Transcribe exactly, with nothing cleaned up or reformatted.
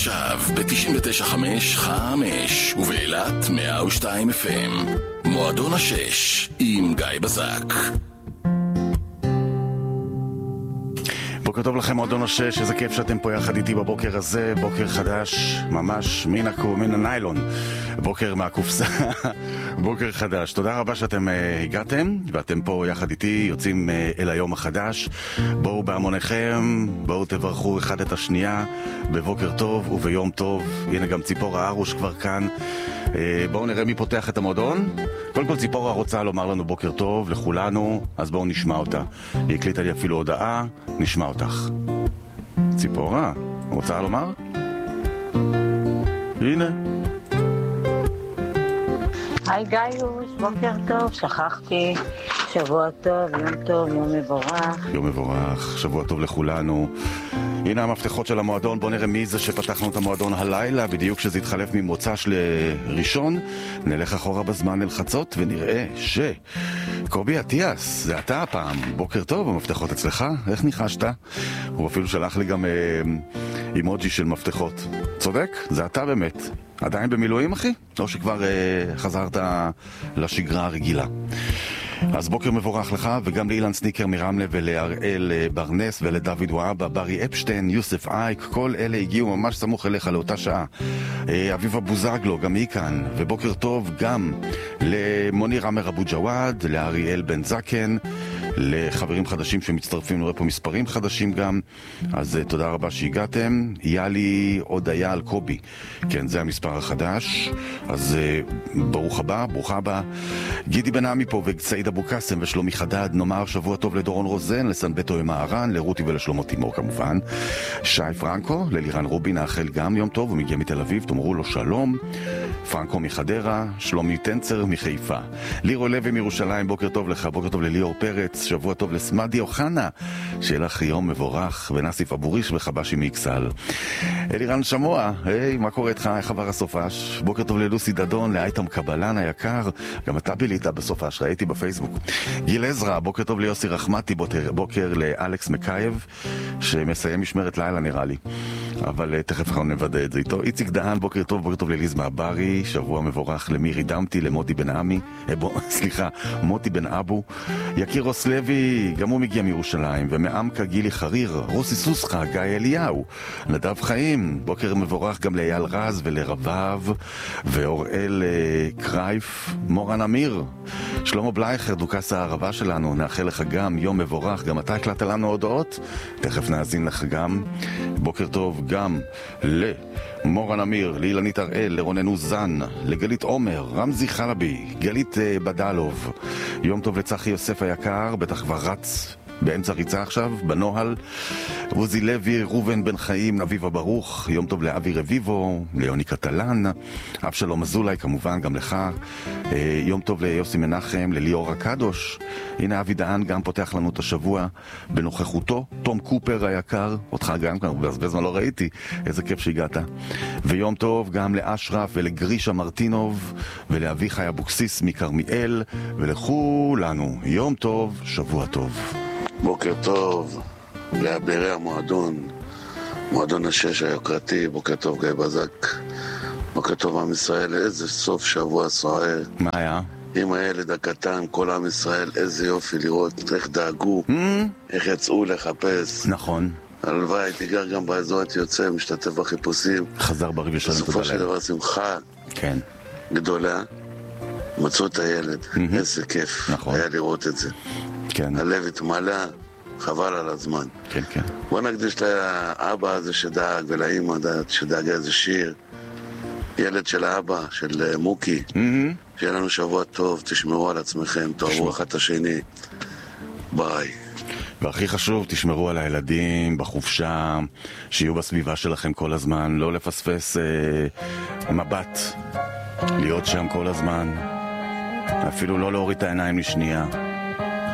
עכשיו ב-תשעים ותשע חמש חמש ובאילת מאה ושתיים אף אם. מועדון השש עם גיא בזק. בוקר טוב לכם, מועדון השש, איזה כיף שאתם פה יחד איתי בבוקר הזה, בוקר חדש, ממש מן הקו, מן הניילון, בוקר מהקופסה, בוקר חדש. תודה רבה שאתם uh, הגעתם, ואתם פה יחד איתי, יוצאים uh, אל היום החדש. בואו בהמוניכם, בואו תברכו אחד את השנייה, בבוקר טוב וביום טוב. הנה גם ציפורה ארוש כבר כאן. Uh, בואו נראה מי פותח את המועדון. קודם כל ציפורה רוצה לומר לנו בוקר טוב לכולנו, אז בואו נשמע אותה. היא הקליטה לי אפילו הודעה, נשמע אותך. ציפורה, רוצה לומר? הנה. היי גיוש, בוקר טוב, שכחתי, שבוע טוב, יום טוב, יום מבורך. יום מבורך, שבוע טוב לכולנו. הנה המפתחות של המועדון, בוא נראה מי זה שפתחנו את המועדון הלילה, בדיוק שזה התחלף ממוצ"ש לראשון. נלך אחורה בזמן אל חצות ונראה שקובי אטיאס, זה אתה הפעם. בוקר טוב, המפתחות אצלך, איך ניחשת? הוא אפילו שלח לי גם אה, אימוג'י של מפתחות. צודק? זה אתה באמת. עדיין במילואים אחי? או שכבר אה, חזרת לשגרה הרגילה? אז בוקר מבורך לך, וגם לאילן סניקר מרמלה ולאראל ברנס ולדוד וואבה, ברי אפשטיין, יוסף אייק, כל אלה הגיעו ממש סמוך אליך לאותה שעה. אביבה בוזגלו, גם היא כאן, ובוקר טוב גם למוניר עמר אבו ג'וואד, לאריאל בן זקן, לחברים חדשים שמצטרפים, נראה פה מספרים חדשים גם, אז תודה רבה שהגעתם. יאלי עוד היה על קובי, כן, זה המספר החדש, אז ברוך הבא, ברוכה הבא. גידי בן עמי פה וסעיד אבו קסם ושלומי חדד, נאמר שבוע טוב לדורון רוזן, לסנבטו ימהרן, לרותי ולשלמה תימור כמובן. שי פרנקו, ללירן רובין האחל גם יום טוב, הוא מגיע מתל אביב, תאמרו לו שלום. פרנקו מחדרה, שלומי טנצר מחיפה. לירו לוי מירושלים, בוקר טוב לך, בוקר טוב לליאור פרץ, שבוע טוב לסמדי אוחנה, שיהיה לך יום מבורך, ונסיף אבוריש וחבשי מאיקסל. אלירן שמוע, היי, מה קורה איתך, איך עבר הסופש? בוקר טוב ללוסי דדון, לאייטם קבלן היקר, גם אתה בילית בסופש, ראיתי בפייסבוק. גיל עזרא, בוקר טוב ליוסי רחמתי, בוקר, בוקר לאלכס מקייב, שמסיים משמרת לילה נראה לי, אבל תכף אנחנו נוודא את זה איתו. איציק דהן, בוקר טוב, בוקר טוב לליז מהברי, שבוע מבורך למירי דמתי, למודי בן עמי, אה, בוא, סליחה, מוטי בן אבו, יקיר רוס לוי, גם הוא מגיע מירושלים, ומעמקה גילי חריר, רוסי סוסחה, גיא אליהו, נדב חיים, בוקר מבורך גם לאייל רז ולרבב, ואוראל אה, קרייף, מורן אמיר, שלמה בלייכר, דוקס הערבה שלנו, נאחל לך גם יום מבורך, גם אתה הקלטת לנו הודעות, תכף נאזין לך גם. בוקר טוב גם למורן אמיר, לאילנית הראל, לרונן אוזן, לגלית עומר, רמזי חלבי, גלית uh, בדלוב, יום טוב לצחי יוסף היקר, בטח כבר רץ באמצע ריצה עכשיו, בנוהל, רוזי לוי, רובן בן חיים, אביבה ברוך, יום טוב לאבי רביבו, ליוני קטלן, אבשלום אזולאי כמובן, גם לך, יום טוב ליוסי מנחם, לליאור הקדוש, הנה אבי דהן גם פותח לנו את השבוע בנוכחותו, תום קופר היקר, אותך גם כאן, הרבה זמן לא ראיתי, איזה כיף שהגעת, ויום טוב גם לאשרף ולגרישה מרטינוב, ולאביחי אבוקסיס מקרמיאל, ולכולנו, יום טוב, שבוע טוב. בוקר טוב לאבירי המועדון, מועדון השש היוקרתי, בוקר טוב גיא בזק, בוקר טוב עם ישראל, איזה סוף שבוע סוער. מה היה? עם הילד הקטן, כל עם ישראל, איזה יופי לראות איך דאגו, mm? איך יצאו לחפש. נכון. הלוואי, הייתי גר גם באזור, הייתי יוצא, משתתף בחיפושים. חזר בריא ושלם, תודה בסופו של דבר שמחה כן. גדולה, מצאו את הילד, mm-hmm. איזה כיף, נכון. היה לראות את זה. כן. הלב התמלא, חבל על הזמן. כן, כן. בוא נקדיש לאבא הזה שדאג ולאמא שדאג איזה שיר. ילד של האבא, של מוקי. Mm-hmm. שיהיה לנו שבוע טוב, תשמרו על עצמכם, תאהבו אחד את השני. ביי. והכי חשוב, תשמרו על הילדים בחופשה, שיהיו בסביבה שלכם כל הזמן, לא לפספס אה, מבט, להיות שם כל הזמן, אפילו לא להוריד את העיניים לשנייה.